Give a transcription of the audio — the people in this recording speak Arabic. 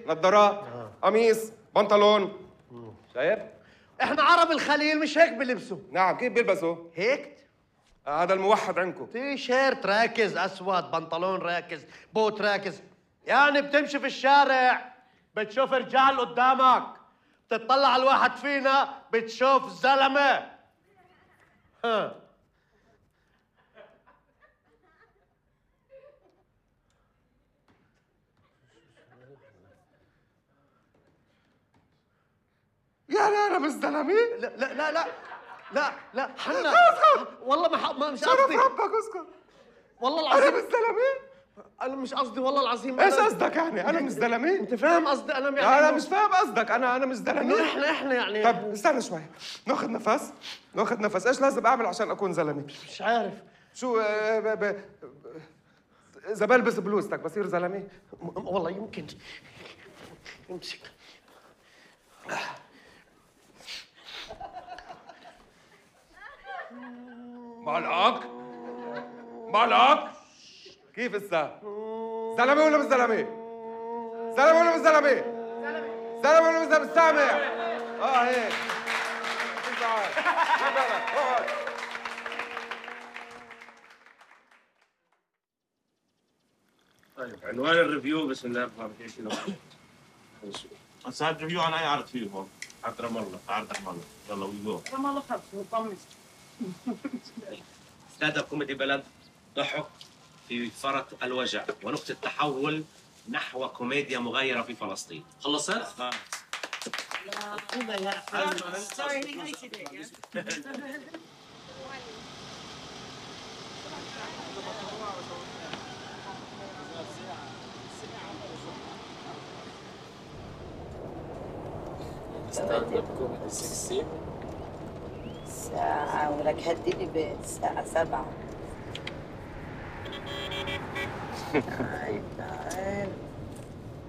نظارات، قميص، بنطلون. شايف؟ احنا عرب الخليل مش هيك بلبسوا. نعم، كيف بيلبسوا؟ هيك؟ هذا الموحد عندكم. تي شيرت راكز اسود، بنطلون راكز، بوت راكز. يعني بتمشي في الشارع بتشوف رجال قدامك، بتطلع على الواحد فينا بتشوف زلمه. ها يعني انا مش زلمه؟ لا لا لا لا لا لا حنا والله ما مش شرف قصدي. ربك اسكت. والله انا العظيم مش زلمه؟ انا مش قصدي والله العظيم. ايش قصدك يعني؟ انا مش زلمه؟ انت فاهم قصدي انا يعني انا مش فاهم قصدك. انا مش زلمه. احنا يعني. طب استنى شوي، ناخذ نفس. ايش لازم اعمل عشان اكون زلمه؟ مش عارف شو اذا بلبس بلوزتك بصير زلمه؟ والله يمكن. امسك. معلق كيف هسه؟ زلمه ولا مش زلمه؟ زلمه ولا مش زلمه؟ زلمه ولا مش زلمه؟ سامع؟ هيك. تعال اقعد. طيب عنوان الريفيو بسم الله الرحمن الرحيم. هسه هذا الريفيو عن اي عرض فيه هون؟ عرض رام الله. عرض رحمن الله. يلا وي جو. رام الله خلص مطمن. ستاند اب كوميدي بلد ضحك في فرط الوجع ونقطة تحول نحو كوميديا مغايرة في فلسطين. خلصت؟ ستاند اب كوميدي 60 ساعة ولك هديني بالساعة 7. تعال تعال